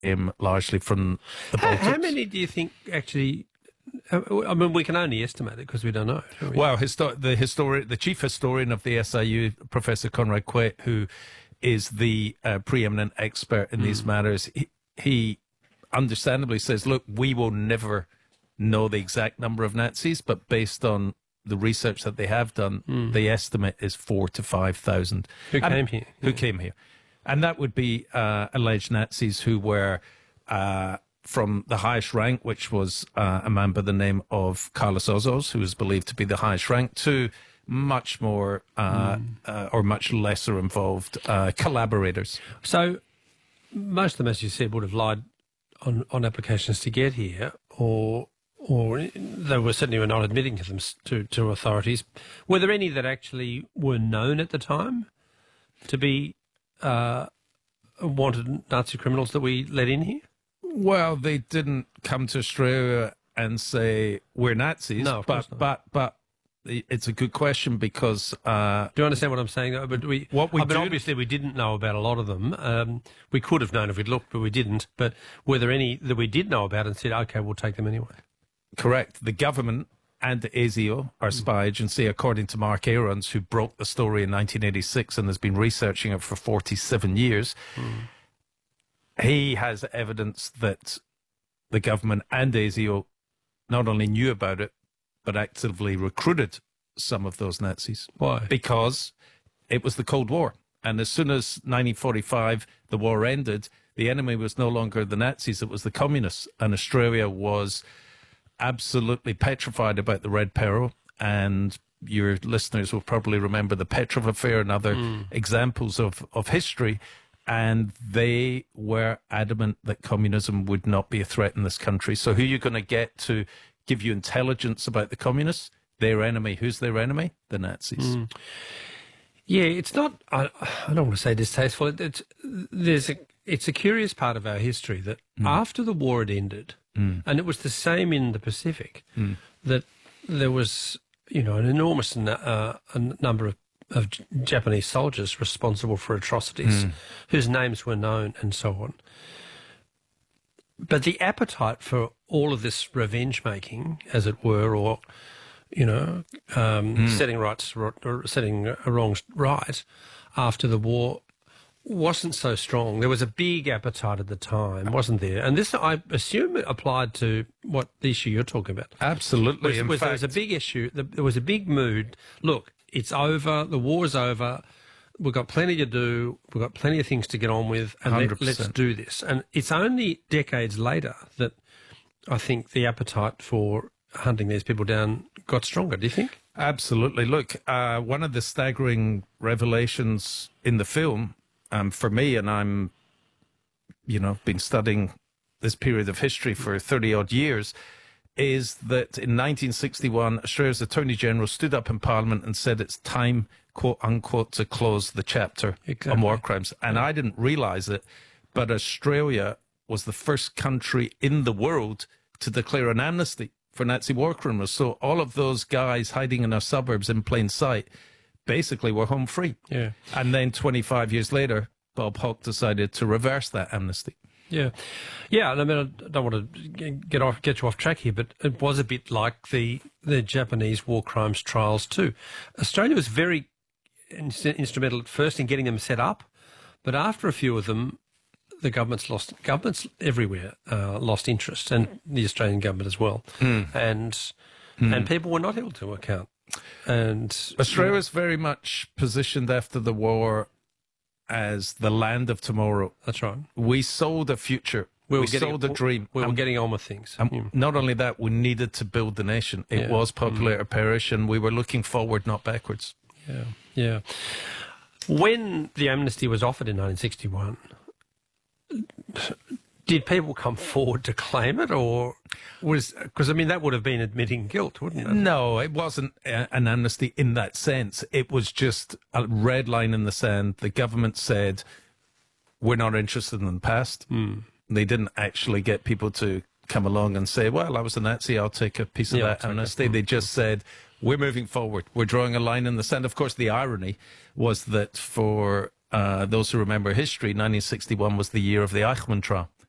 came largely from the Baltics. How many do you think actually? I mean, we can only estimate it because we don't know. Don't we? Well, the chief historian of the SIU, Professor Conrad Quet, who is the preeminent expert in these matters, he understandably says, look, we will never know the exact number of Nazis, but based on the research that they have done, the estimate is 4,000 to 5,000. Who came here? Who came here. And that would be alleged Nazis who were from the highest rank, which was a man by the name of Carlos Ozos, who is believed to be the highest rank, to much more or much lesser involved collaborators. So most of them, as you said, would have lied on applications to get here, or they were certainly not admitting to them to authorities. Were there any that actually were known at the time to be wanted Nazi criminals that we let in here? Well, they didn't come to Australia and say we're Nazis. No, of course not. But it's a good question because do you understand what I'm saying? Though? But obviously we didn't know about a lot of them. We could have known if we'd looked, but we didn't. But were there any that we did know about and said, okay, we'll take them anyway? Correct. The government and ASIO, our spy agency, according to Mark Aarons, who broke the story in 1986 and has been researching it for 47 years, he has evidence that the government and ASIO not only knew about it, but actively recruited some of those Nazis. Why? Because it was the Cold War. And as soon as 1945, the war ended, the enemy was no longer the Nazis, it was the communists. And Australia was absolutely petrified about the Red Peril. And your listeners will probably remember the Petrov Affair and other examples of history. And they were adamant that communism would not be a threat in this country. So who are you going to get to give you intelligence about the communists? Their enemy. Who's their enemy? The Nazis. Yeah, it's not, I don't want to say distasteful. It's a curious part of our history that after the war had ended, and it was the same in the Pacific, that there was, an enormous number of Japanese soldiers responsible for atrocities whose names were known and so on. But the appetite for all of this revenge making, as it were, or setting wrongs right after the war wasn't so strong. There was a big appetite at the time, wasn't there? And this, I assume, applied to what the issue you're talking about. Absolutely. There was a big issue. There was a big mood. Look, it's over. The war's over. We've got plenty to do. We've got plenty of things to get on with, and let's do this. And it's only decades later that I think the appetite for hunting these people down got stronger. Do you think? Absolutely. Look, one of the staggering revelations in the film, for me, and I'm, been studying this period of history for 30-odd years, is that in 1961, Australia's Attorney General stood up in Parliament and said it's time, quote unquote, to close the chapter on war crimes. And I didn't realise it, but Australia was the first country in the world to declare an amnesty for Nazi war criminals. So all of those guys hiding in our suburbs in plain sight basically were home free. Yeah. And then 25 years later, Bob Hawke decided to reverse that amnesty. Yeah. Yeah, and I mean, I don't want to get you off track here, but it was a bit like the Japanese war crimes trials too. Australia was very instrumental at first in getting them set up, but after a few of them, the governments everywhere lost interest, and the Australian government as well, and people were not held to account. And Australia was very much positioned after the war as the land of tomorrow. That's right. We sold a future. We sold a dream. We were getting on with things. Not only that, we needed to build the nation. It was populate or perish, and we were looking forward, not backwards. Yeah, yeah. When the amnesty was offered in 1961, did people come forward to claim it, or because that would have been admitting guilt, wouldn't it? No, it wasn't an amnesty in that sense. It was just a red line in the sand. The government said, we're not interested in the past. They didn't actually get people to come along and say, well, I was a Nazi, I'll take a piece of that amnesty. They just said, we're moving forward. We're drawing a line in the sand. Of course, the irony was that for those who remember history, 1961 was the year of the Eichmann trial.